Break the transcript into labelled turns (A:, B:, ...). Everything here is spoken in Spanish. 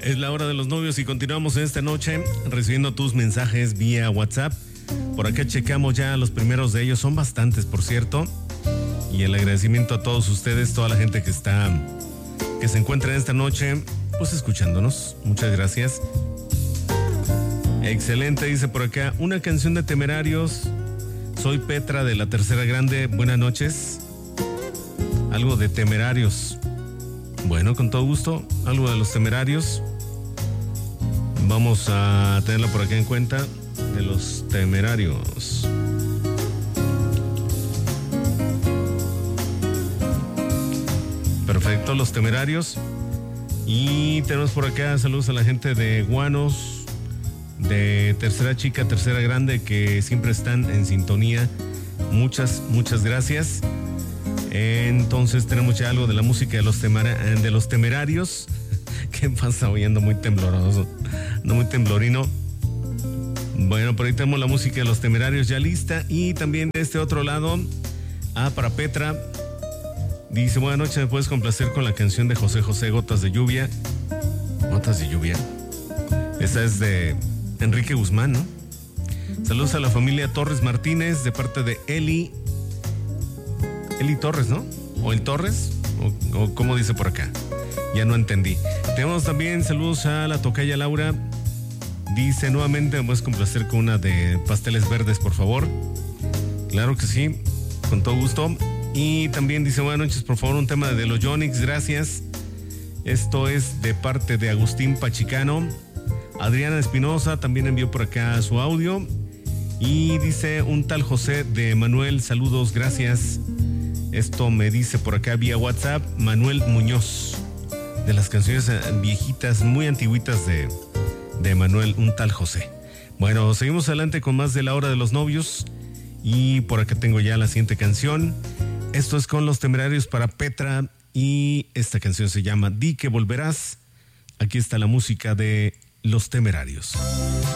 A: Es la hora de los novios y continuamos en esta noche recibiendo tus mensajes vía WhatsApp. Por acá checamos ya los primeros de ellos, son bastantes por cierto. Y el agradecimiento a todos ustedes, toda la gente que se encuentra en esta noche, pues escuchándonos. Muchas gracias. Excelente, dice por acá, una canción de Temerarios. Soy Petra de la Tercera Grande, buenas noches. Algo de Temerarios. Bueno, con todo gusto, algo de los Temerarios. Vamos a tenerla por acá en cuenta, de los Temerarios. Perfecto, los Temerarios. Y tenemos por acá saludos a la gente de Guanos, de Tercera Chica, Tercera Grande, que siempre están en sintonía. Muchas gracias. Entonces tenemos ya algo de la música de los Temerarios. ¿Qué pasa hoy? Ando muy tembloroso, no muy temblorino. Bueno, por ahí tenemos la música de los Temerarios ya lista. Y también de este otro lado, para Petra. Dice, buenas noches, ¿me puedes complacer con la canción de José José, Gotas de Lluvia? Gotas de Lluvia. Esa es de Enrique Guzmán, ¿no? Saludos a la familia Torres Martínez de parte de Eli Torres, ¿no? ¿O el Torres? ¿O cómo dice por acá? Ya no entendí. Tenemos también saludos a la tocaya Laura. Dice, nuevamente, ¿me puedes complacer con una de Pasteles Verdes, por favor? Claro que sí, con todo gusto. Y también dice, buenas noches, por favor, un tema de los Yonix, gracias. Esto es de parte de Agustín Pachicano. Adriana Espinosa también envió por acá su audio. Y dice, un tal José de Manuel, saludos, gracias. Esto me dice por acá vía WhatsApp, Manuel Muñoz. De las canciones viejitas, muy antiguitas de Manuel, un tal José. Bueno, seguimos adelante con más de la hora de los novios. Y por acá tengo ya la siguiente canción. Esto es con los Temerarios para Petra y esta canción se llama Di que volverás. Aquí está la música de los Temerarios.